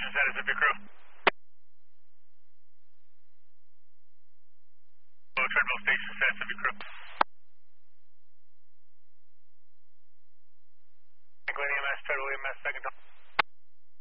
station status of your crew. Treadmill station status of your crew. Franklin EMS, Treadmill EMS, second time.